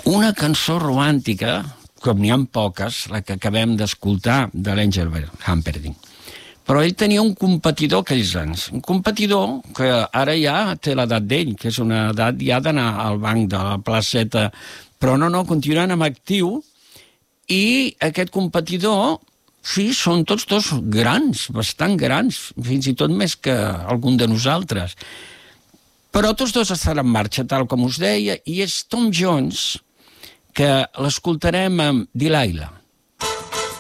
Una cançó romàntica, com n'hi ha poques, la que acabem d'escoltar de l'Angel Humperdinck. Però ell tenia un competidor aquells anys, un competidor que ara ja té l'edat d'ell, que és una edat ja d'anar al banc de la placeta, però no, continuant amb actiu, i aquest competidor, sí, són tots dos grans, bastant grans, fins i tot més que algun de nosaltres. Però tots dos estan en marxa, tal com us deia, i és Tom Jones, que l'escoltarem amb Delilah.